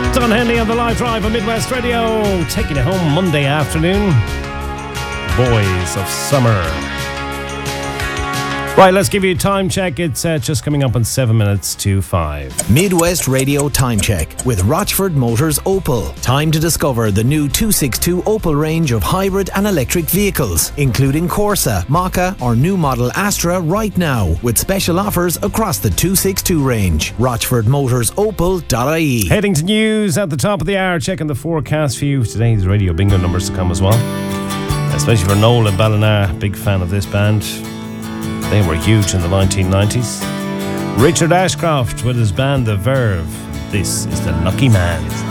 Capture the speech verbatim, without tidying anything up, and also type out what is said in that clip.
Don Henley on the live drive on Midwest Radio, taking it home Monday afternoon. Boys of Summer. Right, let's give you a time check. It's uh, just coming up on seven minutes to five. Midwest Radio Time Check with Rochford Motors Opel. Time to discover the new two sixty-two Opel range of hybrid and electric vehicles, including Corsa, Maka or new model Astra right now, with special offers across the two sixty-two range. rochford motors opel dot I E. Heading to news at the top of the hour, checking the forecast for you. Today's radio bingo numbers to come as well. Especially for Noel and Ballina, big fan of this band. They were huge in the nineteen nineties. Richard Ashcroft with his band The Verve. This is The Lucky Man.